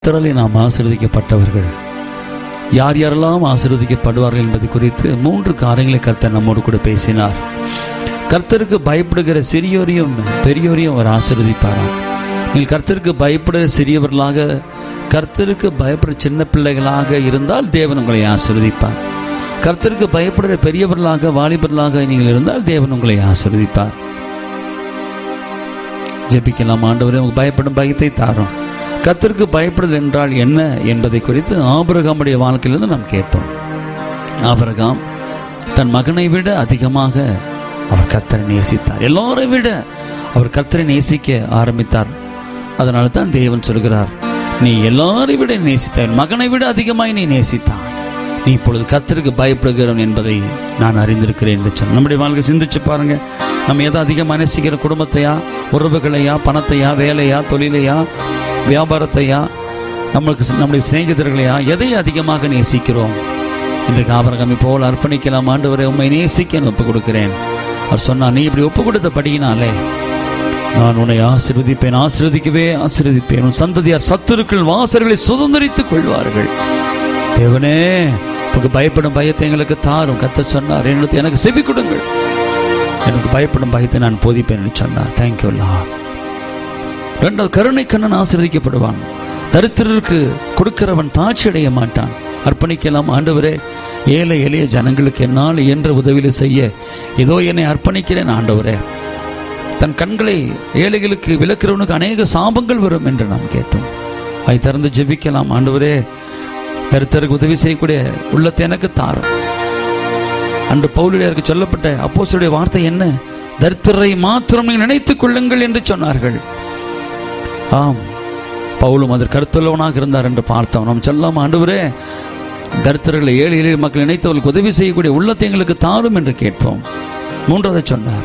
கர்த்தராலே நாம் ஆசீர்வதிக்கப்பட்டவர்கள். யார் யாரெல்லாம் ஆசீர்வதிக்கப்படுவார்கள் என்பது குறித்து 3 காரியங்களை கர்த்தர் நம்மோடு கூட பேசினார். கர்த்தருக்கு பயப்படுகிற சிறியோரையும் பெரியோரையும் அவர் ஆசீர்வதிப்பாராம். நீங்கள் கர்த்தருக்கு பயப்படுகிற சிறியவர்களாக, கர்த்தருக்கு பயப்படுற சின்ன பிள்ளைகளாக இருந்தால் தேவன் உங்களை ஆசீர்வதிப்பார். கர்த்தருக்கு பயப்படுகிற பெரியவர்களாக, வாலிபர்களாக நீங்கள் இருந்தால் தேவன் உங்களை ஆசீர்வதிப்பார். ஜெபிக்கலாம். ஆண்டவரே, உங்களுக்கு பயப்படும் பயத்தை தாரும். கர்த்தருக்கு பயப்படுதல் என்றால் என்ன என்பதை குறித்து ஆபிரகாமுடைய வாழ்க்கையிலிருந்து நாம் கேட்டோம். ஆபிரகாம் தன் மகனை விட அதிகமாக அவர் கர்த்தரை நேசித்தார். எல்லாரை விட அவர் கர்த்தரை நேசிக்க ஆரம்பித்தார். அதனால தான் தேவன் சொல்கிறார், நீ எல்லாரை விட நேசித்தார், மகனை விட அதிகமாய் நீ நேசித்தார், நீ இப்பொழுது கர்த்தருக்கு பயப்படுகிறவன் என்பதை நான் அறிந்திருக்கிறேன் என்று சொன்ன. நம்முடைய வாழ்க்கை சிந்திச்சு பாருங்க. நம்ம எதை அதிகமாக நேசிக்கிற? குடும்பத்தையா, உறவுகளையா, பணத்தையா, வேலையா, தொழிலையா, வியாபாரத்தையா, நம்முடைய சிநேகிதர்களையா, எதை அதிகமாக நேசிக்கிறோம்? இன்றைக்கு ஆபிரகாமை போல் அர்ப்பணிக்கலாம். ஆண்டவரே, உம்மை நேசிக்க ஒப்பு கொடுக்கிறேன். அவர் சொன்னார், நீ இப்படி ஒப்பு கொடுத்த படியினாலே நான் உன்னை ஆசீர்வதிப்பேன், ஆசீர்வதிக்கவே ஆசீர்வதிப்பேன். உன் சந்ததியார் சத்துருக்கள் வாசல்களை சுதந்திரித்துக் கொள்வார்கள். தேவனே, உங்களுக்கு பயப்படும் பயத்தை எங்களுக்கு தாரும். கர்த்தர் சொன்னார், எனக்கு செவி கொடுங்கள், எனக்கு பயப்படும் பயத்தை நான் போதிப்பேன் என்று சொன்னார். Thank you Lord. 2வது, கருணை கண்ணன் ஆசீர்வதிக்கப்படுவான். தரித்திரருக்கு கொடுக்கிறவன் தாட்சி அடைய மாட்டான். அர்ப்பணிக்கலாம். ஆண்டவரே, ஏழை எளிய ஜனங்களுக்கு என்னால் என்ற உதவியை செய்ய ஏதோ என்னை அர்ப்பணிக்கிறேன். ஆண்டவரே, தன் கண்களை ஏழைகளுக்கு விளக்கிறவனுக்கு அநேக சாபங்கள் வரும் என்று நாம் கேட்டோம். அதை திறந்து ஜெபிக்கலாம். ஆண்டவரே, தரித்திரருக்கு உதவி செய்யக்கூடிய உள்ளத்தை எனக்கு தாரும். அன்று பவுலியருக்கு சொல்லப்பட்ட அப்போஸ்தலருடைய வார்த்தை என்ன? தரித்திரரை மாத்திரம் நீங்கள் நினைத்துக் கொள்ளுங்கள் என்று சொன்னார்கள். ஆம், பவுலும் அதற்கு கருத்துள்ளவனாக இருந்தார் என்று பார்த்தோம். நாம் சொல்லாம, ஆண்டவரே, தரித்திரர்களை, ஏழை எளிய மக்கள் நினைத்தவர்களுக்கு உதவி செய்யக்கூடிய உள்ளத்தை எங்களுக்கு தாரும் என்று கேட்போம். 3வது சொன்னார்,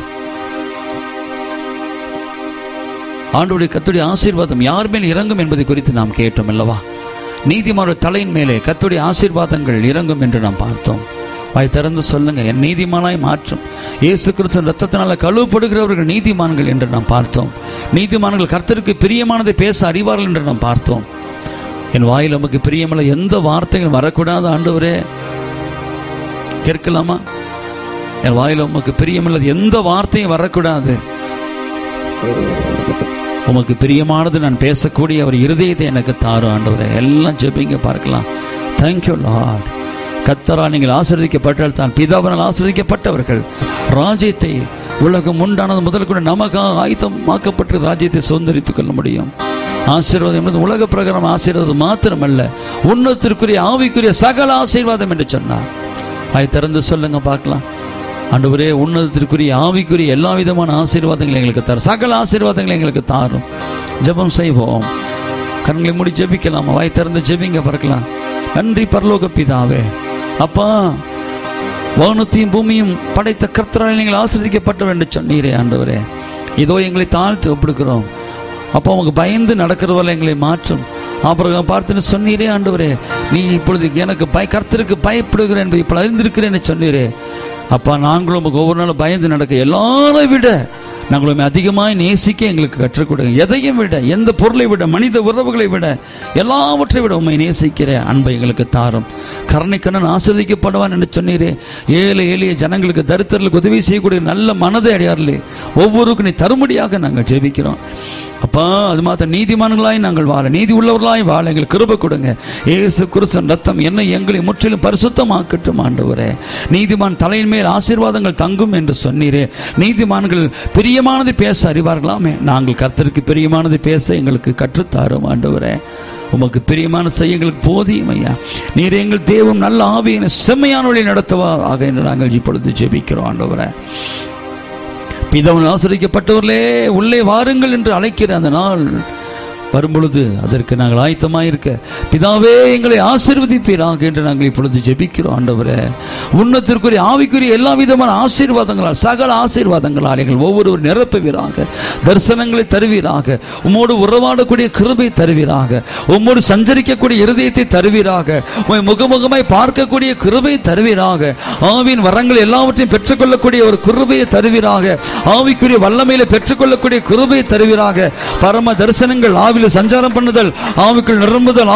ஆண்டவருடைய கர்த்தருடைய ஆசீர்வாதம் யார் மேல் இறங்கும் என்பதை குறித்து நாம் கேட்டோம் அல்லவா? நீதிமானுடைய தலையின் மேலே கர்த்தருடைய ஆசீர்வாதங்கள் இறங்கும் என்று நாம் பார்த்தோம். வாய் திறந்து சொல்லுங்க, என் நீதிமானாய் மாற்றும். இயேசு கிறிஸ்துவின் இரத்தத்தினால கழுவப்படுகிறவர்கள் நீதிமான்கள் என்று நாம் பார்த்தோம். நீதிமான்கள் கர்த்தருக்கு பிரியமானதை பேச அறிவார்கள் என்று நாம் பார்த்தோம். என் வாயில் நமக்கு பிரியமல்ல எந்த வார்த்தைகள் வரக்கூடாது ஆண்டவரே, கேட்கலாமா? என் வாயில் உமக்கு பிரியமில்லது எந்த வார்த்தையும் வரக்கூடாது. உமக்கு பிரியமானது நான் பேசக்கூடிய அவர் இருதயத்தை எனக்கு தாரும் ஆண்டவரே. எல்லாம் ஜெபிங்க, பார்க்கலாம். Thank you Lord. கர்த்தரால் நீங்கள் ஆசீர்வதிக்கப்பட்டால் தான் பிதாவினால் ஆசீர்வதிக்கப்பட்டவர்கள் ராஜ்யத்தை, உலகம் உண்டானது முதல் கூட நமக்காக ஆயத்தமாக்கப்பட்ட ராஜ்யத்தை சுதந்திரித்துக் கொள்ள முடியும். ஆசீர்வாதம் என்பது உலக பிரகாரம் ஆசீர்வாதம் மாத்திரமல்ல, உன்னதத்திற்குரிய ஆவிக்குரிய சகல ஆசீர்வாதம் என்று சொன்னார். அதை திறந்து சொல்லுங்க, பார்க்கலாம். ஆண்டவரே, உன்னதத்திற்குரிய ஆவிக்குரிய எல்லா விதமான ஆசீர்வாதங்களை எங்களுக்கு தாரும், சகல ஆசீர்வாதங்களை எங்களுக்கு தாரும். ஜெபம் செய்வோம். கண்களை மூடி ஜெபிக்கலாம். வாய் திறந்து ஜெபிங்க, பார்க்கலாம். நன்றி பரலோக பிதாவே, அப்பா, வானத்தையும் பூமியும் படைத்த கர்த்தரால் நீங்கள் ஆசீர்வதிக்கப்பட்டவர் என்று சொன்னீரே ஆண்டவரே. இதோ எங்களை தாழ்த்து ஒப்பிடுக்கிறோம். அப்பா, உங்க பயந்து நடக்கிறவரை எங்களை மாற்றும். ஆபிரகாம் பார்த்துன்னு சொன்னீரே ஆண்டவரே, நீ இப்பொழுது எனக்கு கர்த்தருக்கு பயப்படுகிறேன் என்பதை இப்ப அறிந்திருக்கிறேன்னு சொன்னீரே. அப்பா, நாங்களும் உங்களுக்கு ஒவ்வொரு நாளும் பயந்து நடக்க, எல்லாரை விட நாங்களும் அதிகமாய் நேசிக்க எங்களுக்கு கற்றுக் கொடுங்க. எதையும் விட, எந்த பொருளை விட, மனித உறவுகளை விட, எல்லாவற்றை விட உண்மை நேசிக்கிற அன்பை எங்களுக்கு தாரும். கருணை கண்ணன் ஆசீர்வதிக்கப்படுவான் என்று சொன்னீரே. ஏழை எளிய ஜனங்களுக்கு, தரித்திரர்களுக்கு உதவி செய்யக்கூடிய நல்ல மனதை அடையாளே ஒவ்வொருக்கும் நீ தரும்படியாக நாங்கள் ஜெபிக்கிறோம். அப்பா, அது மாத்திரம் நீதிமான்களாய் நாங்கள் வாழ, நீதி உள்ளவர்களாய் வாழ எங்களுக்கு கிருபை கொடுங்க. இயேசு கிறிஸ்துவின் ரத்தம் என்னை எங்களை முற்றிலும் பரிசுத்தமாக்கட்டும் ஆண்டவரே. நீதிமான் தலையின் மேல் ஆசீர்வாதங்கள் தங்கும் என்று சொன்னீரே. நீதிமான்கள் பிரியமானதை பேச அறிவார்களாமே. நாங்கள் கர்த்தருக்கு பிரியமானதை பேச எங்களுக்கு கற்றுத்தாரும் ஆண்டவரே. உமக்கு பிரியமான செய்ய எங்களுக்கு போதியும் ஐயா. நீர் எங்கள் தேவம் நல்ல ஆவியினை செம்மையான வழி நடத்துவாராக என்று நாங்கள் இப்பொழுது ஜெபிக்கிறோம் ஆண்டவரே. பிதாவினால் ஆசீர்வதிக்கப்பட்டவர்களே, உள்ளே வாருங்கள் என்று அழைக்கிற அந்த நாள் வரும்பொழுது அதற்கு நாங்கள் ஆயத்தமாயிருக்க, பிதாவே எங்களை ஆசீர்வதிப்பீராக என்று நாங்கள் இப்பொழுது ஜெபிக்கிறோம் ஆண்டவரே. உன்னதத்திற்குரிய ஆவிக்குரிய எல்லா விதமான ஆசீர்வாதங்களால், சகல ஆசீர்வாதங்களால் எங்கள் ஒவ்வொருவர் நிரப்புவீராக. தரிசனங்களை தருவீராக. உம்மோடு உறவாடக்கூடிய கிருபை தருவீராக. உம்மோடு சஞ்சரிக்கக்கூடிய இருதயத்தை தருவீராக. உம்மை முகமுகமாய் பார்க்கக்கூடிய கிருபை தருவீராக. ஆவியின் வரங்கள் எல்லாவற்றையும் பெற்றுக்கொள்ளக்கூடிய ஒரு கிருபையை தருவீராக. ஆவிக்குரிய வல்லமையில பெற்றுக்கொள்ளக்கூடிய கிருபையை தருவீராக. பரம தரிசனங்கள் ஆவி ஆவியில் சஞ்சாரம் பண்ணுதல், ஆவிக்குள் நிரம்புதல்,